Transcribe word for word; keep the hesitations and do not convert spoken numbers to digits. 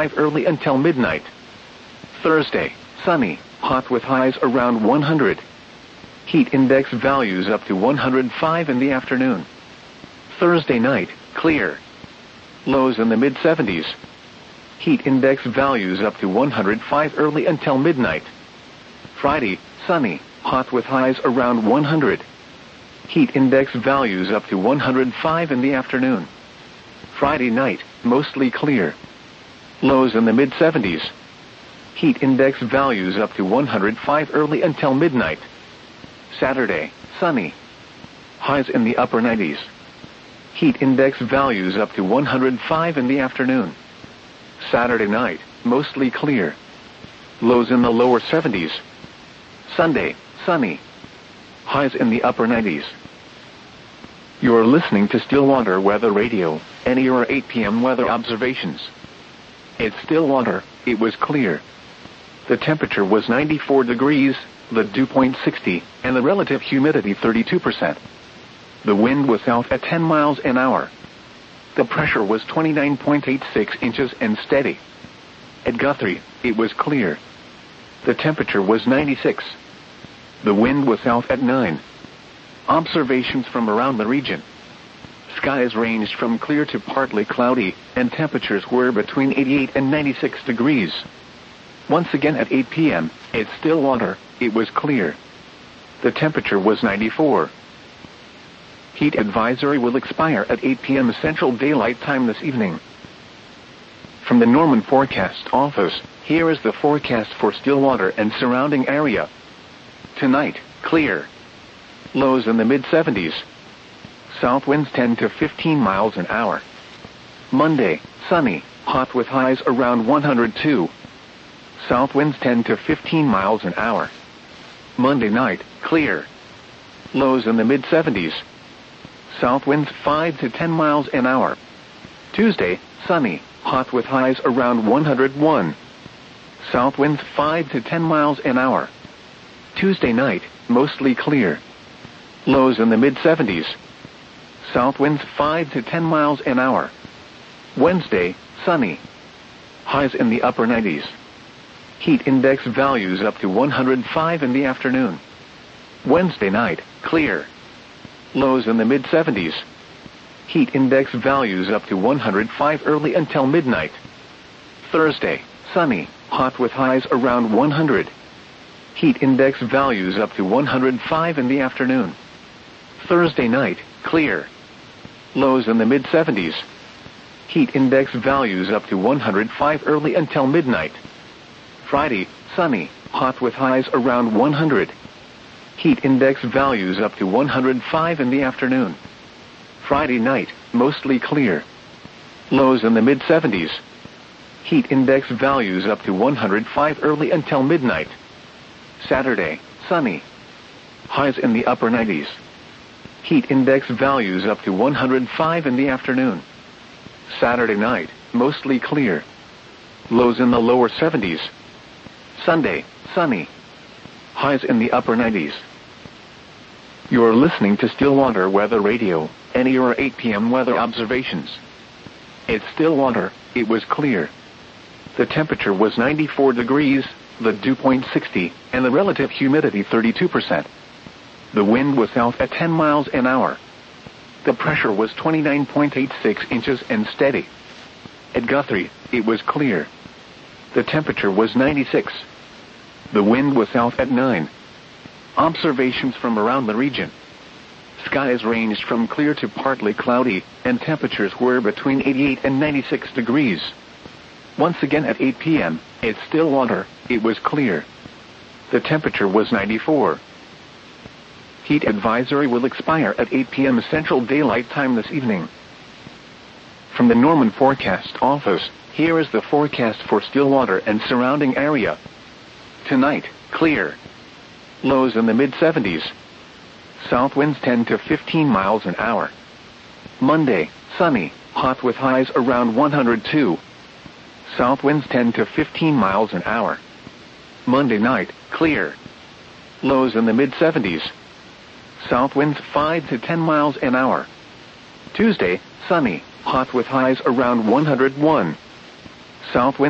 early until midnight. Thursday, sunny, hot with highs around one hundred. Heat index values up to one hundred five in the afternoon. Thursday night, clear. Lows in the mid seventies. Heat index values up to one hundred five early until midnight. Friday, sunny, hot with highs around one hundred. Heat index values up to one hundred five in the afternoon. Friday night, mostly clear. Lows in the mid seventies. Heat index values up to one hundred five early until midnight. Saturday, sunny. Highs in the upper nineties. Heat index values up to one hundred five in the afternoon. Saturday night, mostly clear. Lows in the lower seventies. Sunday, sunny. Highs in the upper nineties. You're listening to Stillwater Weather Radio, N E R eight p m weather observations. It's Stillwater, it was clear. The temperature was ninety-four degrees, the dew point sixty, and the relative humidity thirty-two percent. The wind was south at ten miles an hour. The pressure was twenty-nine point eight six inches and steady. At Guthrie, it was clear. The temperature was ninety-six. The wind was south at nine. Observations from around the region. Skies ranged from clear to partly cloudy, and temperatures were between eighty-eight and ninety-six degrees. Once again at eight p m, at Stillwater, it was clear. The temperature was ninety-four. Heat advisory will expire at eight p m Central Daylight Time this evening. From the Norman Forecast Office, here is the forecast for Stillwater and surrounding area. Tonight, clear. Lows in the mid seventies. South winds ten to fifteen miles an hour. Monday, sunny, hot with highs around one hundred two. South winds ten to fifteen miles an hour. Monday night, clear. Lows in the mid seventies. South winds five to ten miles an hour. Tuesday, sunny, hot with highs around one hundred one. South winds five to ten miles an hour. Tuesday night, mostly clear. Lows in the mid seventies. South winds five to ten miles an hour. Wednesday, sunny. Highs in the upper nineties. Heat index values up to one hundred five in the afternoon. Wednesday night, clear. Lows in the mid seventies. Heat index values up to one hundred five early until midnight. Thursday, sunny, hot with highs around one hundred. Heat index values up to one hundred five in the afternoon. Thursday night, clear. Lows in the mid seventies. Heat index values up to one hundred five early until midnight. Friday, sunny, hot with highs around one hundred. Heat index values up to one hundred five in the afternoon. Friday night, mostly clear. Lows in the mid seventies. Heat index values up to one hundred five early until midnight. Saturday, sunny. Highs in the upper nineties. Heat index values up to one hundred five in the afternoon. Saturday night, mostly clear. Lows in the lower seventies. Sunday, sunny. Highs in the upper nineties. You're listening to Stillwater Weather Radio, N E R eight p m weather observations. At Stillwater, it was clear. The temperature was ninety-four degrees, the dew point sixty, and the relative humidity thirty-two percent. The wind was south at ten miles an hour. The pressure was twenty-nine point eight six inches and steady. At Guthrie, it was clear. The temperature was ninety-six. The wind was south at nine. Observations from around the region. Skies ranged from clear to partly cloudy, and temperatures were between eighty-eight and ninety-six degrees. Once again at eight p m, at Stillwater, it was clear. The temperature was ninety-four. Heat advisory will expire at eight p m Central Daylight Time this evening. From the Norman Forecast Office, here is the forecast for Stillwater and surrounding area. Tonight, clear. Lows in the mid seventies. South winds ten to fifteen miles an hour. Monday, sunny, hot with highs around one hundred two. South winds ten to fifteen miles an hour. Monday night, clear. Lows in the mid seventies. South winds five to ten miles an hour. Tuesday, sunny, hot with highs around one hundred one. South winds